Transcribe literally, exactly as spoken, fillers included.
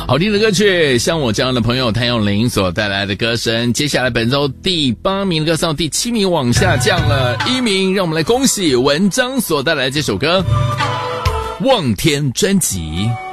好听的歌曲，像我这样的朋友谭咏麟所带来的歌声。接下来本周第八名的歌上第七名往下降了一名，让我们来恭喜文章所带来的这首歌《望天》专辑。